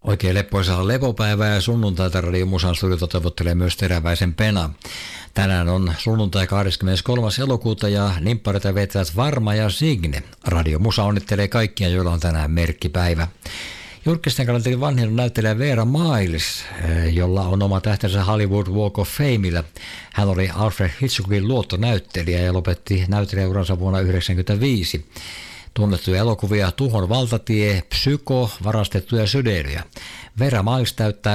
Oikein leppoisaa lepopäivää ja sunnuntaita Radio Musan studiota toivottelee myös Teräväisen Pena. Tänään on sunnuntai 23. elokuuta ja nimppareita vetävät Varma ja Signe. Radio Musa onnittelee kaikkia, joilla on tänään merkkipäivä. Julkisten kannalta vanhin näyttelijä Vera Miles, jolla on oma tähtensä Hollywood Walk of Famella. Hän oli Alfred Hitchcockin luottonäyttelijä ja lopetti näyttelijäuransa vuonna 1995. Tunnettuja elokuvia Tuhon valtatie, Psyko, Varastettuja sydämiä. Vera Miles täyttää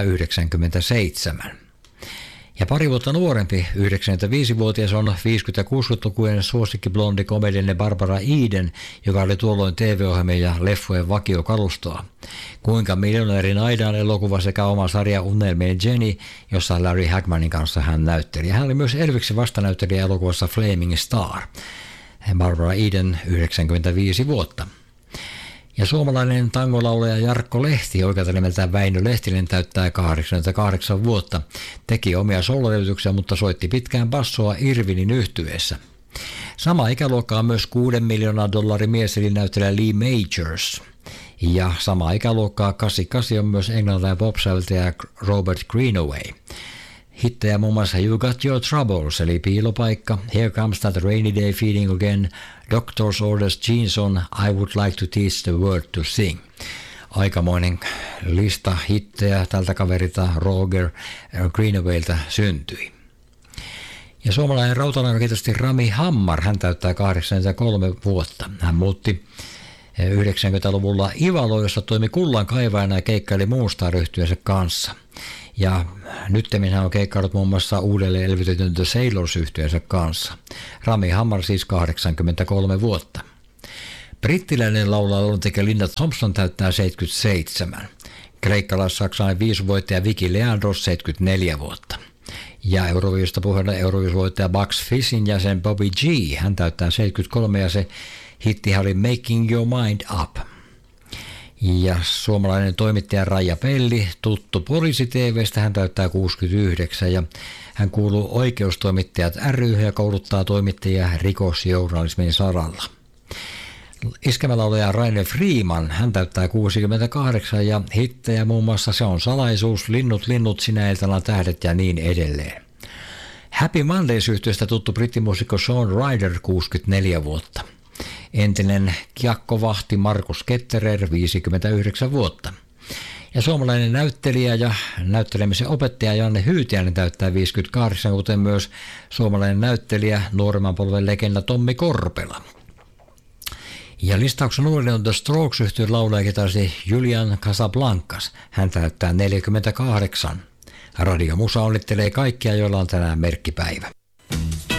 97. Ja pari vuotta nuorempi, 95-vuotias on 50- ja 60-lukujen suosikkiblondi komedienne Barbara Eden, joka oli tuolloin TV-ohjelmien ja leffojen vakiokalustoa. Kuinka miljonäärin aidaan elokuva sekä oma sarja Unelmien Jenny, jossa Larry Hagmanin kanssa hän näytteli. Hän oli myös Elviksen vastanäyttelijä elokuvassa Flaming Star. Barbara Eden, 95 vuotta. Ja suomalainen tangolaulaja Jarkko Lehti, oikealta nimeltään Väinö Lehtinen, täyttää 88 vuotta. Teki omia sololevytyksiä, mutta soitti pitkään bassoa Irvinin yhtyeessä. Sama ikäluokka on myös $6 miljoonaa mies eli näyttelijä Lee Majors. Ja sama ikäluokkaa 88 on myös englantilainen pop-säveltäjä Robert Greenaway. Hittejä muun muassa You Got Your Troubles, eli Piilopaikka, Here Comes That Rainy Day Feeling Again, Doctor's Orders, Jeans On, I Would Like to Teach the World to Sing. Aikamoinen lista hittejä tältä kaverilta Roger Greenawaylta syntyi. Ja suomalainen rautalangakitaristi Rami Hammar, hän täyttää 83 vuotta. Hän muutti 90-luvulla Ivaloon, jossa toimi kullan kaivajana ja keikkaili Moonstar-yhtyensä kanssa. Ja nyttemmin hän on keikkaillut muun muassa uudelleen elvytetyn The Sailors-yhtyeensä kanssa. Rami Hammar siis 83 vuotta. Brittiläinen laulaja Linda Thompson täyttää 77. Kreikkalais-saksalainen viisuvoittaja Vicky Leandros 74 vuotta. Ja Euroviisusta puheena Euroviisuvoittaja Bugs Fissin jäsen Bobby G. Hän täyttää 73 ja se hittihän oli Making Your Mind Up. Ja suomalainen toimittaja Raija Pelli, tuttu Poliisi-TV:stä, hän täyttää 69 ja hän kuuluu Oikeustoimittajat ry:hyn ja kouluttaa toimittajia rikosjournalismin saralla. Iskelmälaulaja Rainer Freeman, hän täyttää 68 ja hittejä muun muassa Se on salaisuus, Linnut, Sinä iltana tähdet ja niin edelleen. Happy Mondays-yhtyeestä tuttu brittimuusikko Sean Ryder 64 vuotta. Entinen kiekkovahti Markus Ketterer 59 vuotta. Ja suomalainen näyttelijä ja näyttelemisen opettaja Janne Hyytiäinen täyttää 58, kuten myös suomalainen näyttelijä nuoremman polven legenda Tommi Korpela. Ja listauksen uudelleen on The Strokes-yhtyeen laulajakitaristi Julian Casablancas. Hän täyttää 48. Radio Musa onnittelee kaikkia, joilla on tänään merkkipäivä.